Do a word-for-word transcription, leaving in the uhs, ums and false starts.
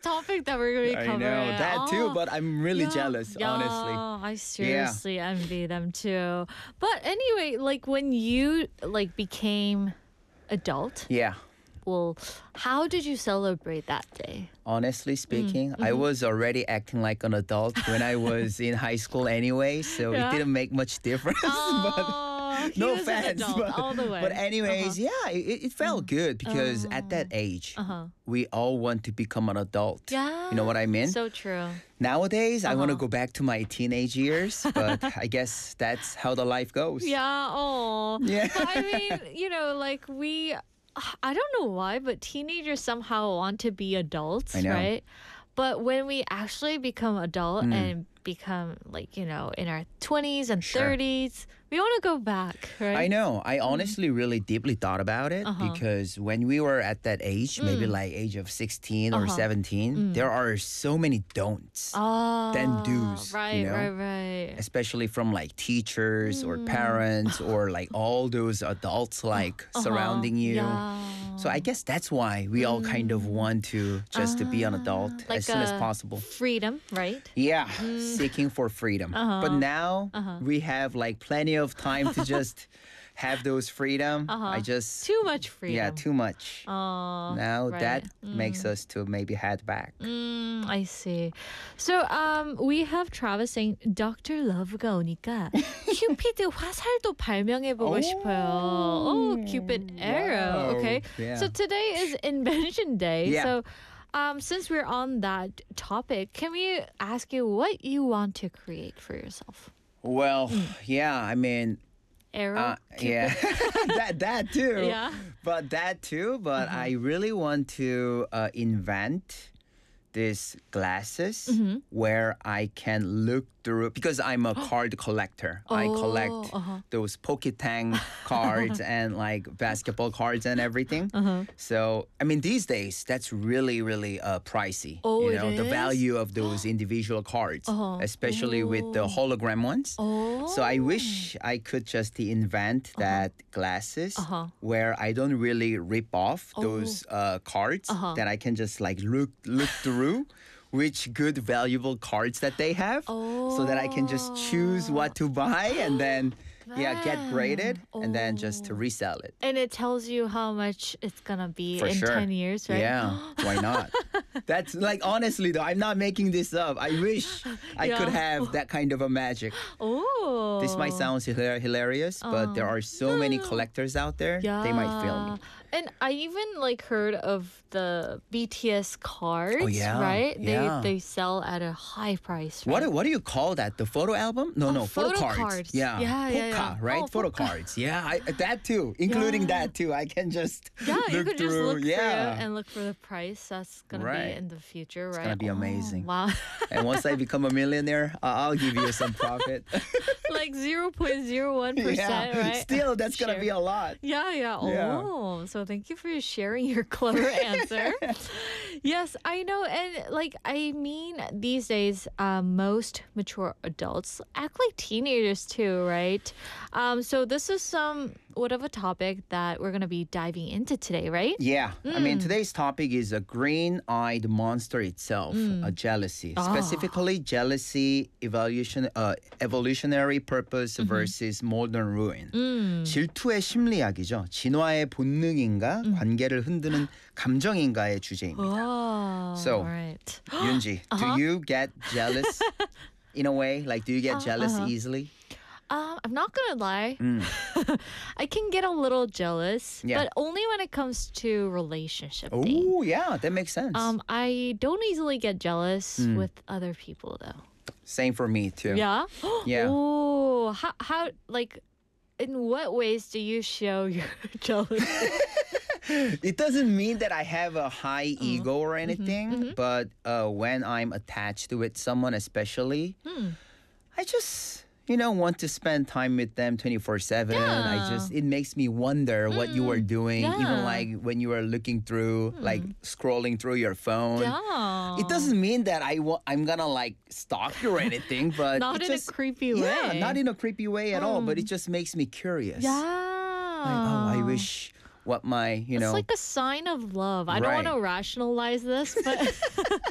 topic that we're going to I cover. know that too, Oh, but I'm really yeah, jealous, yeah, honestly. I seriously envy them too. But anyway, like when you like became adult, Yeah. well, how did you celebrate that day? Honestly speaking, Mm-hmm. I was already acting like an adult when I was in high school anyway, so Yeah. it didn't make much difference. Oh, he no was an offense, adult but, all the way. but anyways, Uh-huh. yeah, it, it felt good because at that age, Uh-huh. we all want to become an adult. Yeah. You know what I mean? So true. Nowadays, I want to Uh-huh. go back to my teenage years, but I guess that's how the life goes. Yeah, oh. Yeah. But I mean, you know, like we, I don't know why, but teenagers somehow want to be adults, I know. right? But when we actually become adult Mm. and become like, you know, in our twenties and Sure. thirties, we want to go back, right? I know. I honestly really deeply thought about it Uh-huh. because when we were at that age, maybe like age of sixteen or Uh-huh. seventeen, there are so many don'ts, Oh, Then do's, you Right, know? right, right. especially from like teachers or parents or like all those adults like surrounding you. Yeah. So I guess that's why we all kind of want to just to be an adult Like as soon as a possible. Freedom, right? Yeah, seeking for freedom. But now we have like plenty of time to just have those freedom. I just Too much freedom. yeah, too much. Oh, Now right. that makes us to maybe head back. Mm, I see. So um, we have Travis saying Doctor Love가 오니까 큐피드 화살도 발명해보고 싶어요. Oh, Cupid arrow. wow. Okay. Yeah. So today is Invention Day. Yeah. So um, since we're on that topic, can we ask you what you want to create for yourself? Well, yeah, I mean, Arrow? uh, yeah, that that too. Yeah. But that too. But I really want to uh, invent these glasses where I can look through because I'm a card collector. I collect Oh, uh-huh. those Poketang cards and like basketball cards and everything. Uh-huh. So I mean, these days that's really really uh, pricey. Oh, you it know the is? value of those individual cards, Uh-huh. especially with the hologram ones. Oh. So I wish I could just invent that glasses Uh-huh. where I don't really rip off those uh, cards. Uh-huh. That I can just like look look through which good valuable cards that they have, so that I can just choose what to buy and then yeah get graded and then just to resell it. And it tells you how much it's gonna be For in sure. ten years, right? Yeah, why not? That's like honestly though, I'm not making this up. I wish I could Yeah. have that kind of a magic. Oh. This might sound hilar- hilarious, but there are so many collectors out there. They might feel me. And I even like heard of the B T S cards, Oh, yeah. right? Yeah. They they sell at a high price, right? What do- what do you call that? The photo album? No, no, photo, photo cards. cards. Yeah, Yeah, yeah, Poca, yeah. right? Oh, photo Poca. cards. Yeah, I, that too, including Yeah. that too. I can just Yeah, look you could just through. look through yeah, and look for the price. That's gonna Right. be in the future, right? gonna be Oh, amazing. wow. and once I become a millionaire, uh, I'll give you some profit. Like zero point zero one percent, yeah, right? still that's gonna Share. be a lot. Yeah, yeah. Yeah. Oh, so thank you for sharing your clever answer. Yes, I know. And like, I mean, these days, uh, most mature adults act like teenagers too, right? Um, so this is some what of a topic that we're going to be diving into today, right? Yeah, I mean Mm. today's topic is a green-eyed monster itself, Mm. a jealousy. Ah. Specifically, jealousy evolution, uh, evolutionary purpose Mm-hmm. versus modern ruin. Mm. 질투의 심리학이죠. 진화의 본능인가, 관계를 흔드는 감정인가의 주제입니다. Oh, So, right. 윤지, Uh-huh. do you get jealous in a way? Like, do you get jealous uh-huh. easily? Um, I'm not gonna lie. Mm. I can get a little jealous, Yeah. but only when it comes to relationship things. Oh, yeah, that makes sense. Um, I don't easily get jealous Mm. with other people though. Same for me too. Yeah. Yeah. Oh, how how like, in what ways do you show your jealousy? It doesn't mean that I have a high Uh-huh. ego or Mm-hmm, anything, but uh, when I'm attached with someone, especially, Hmm. I just you know want to spend time with them twenty-four seven. I just it makes me wonder what you are doing, even Mm, yeah. like when you are looking through, like scrolling through your phone. Yeah. It doesn't mean that I wa- I'm gonna like stalk you or anything, but Not it in just, a creepy yeah, way. not in a creepy way at all. But it just makes me curious. Yeah. Like, oh, I wish what my you It's know. like a sign of love. I don't want to Right. rationalize this, but